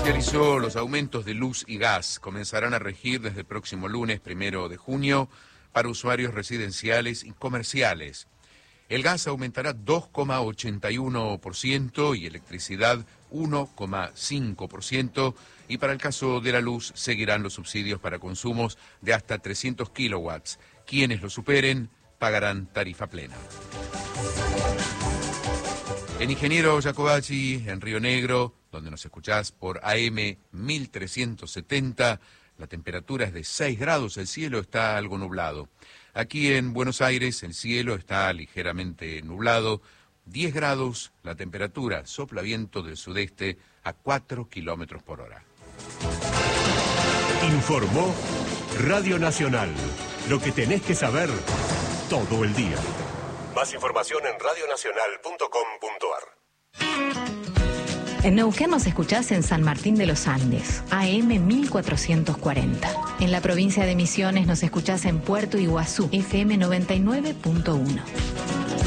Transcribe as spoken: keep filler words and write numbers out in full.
oficializó los aumentos de luz y gas. Comenzarán a regir desde el próximo lunes, primero de junio, para usuarios residenciales y comerciales. El gas aumentará dos coma ochenta y uno por ciento y electricidad uno coma cinco por ciento, y para el caso de la luz seguirán los subsidios para consumos de hasta trescientos kilowatts. Quienes lo superen pagarán tarifa plena. En Ingeniero Jacobacci, en Río Negro, donde nos escuchás por A M mil trescientos setenta, la temperatura es de seis grados, el cielo está algo nublado. Aquí en Buenos Aires el cielo está ligeramente nublado, diez grados, la temperatura, sopla viento del sudeste a cuatro kilómetros por hora. Informó Radio Nacional, lo que tenés que saber todo el día. Más información en radionacional punto com punto ar. En Neuquén nos escuchás en San Martín de los Andes, A M mil cuatrocientos cuarenta. En la provincia de Misiones nos escuchás en Puerto Iguazú, F M noventa y nueve punto uno.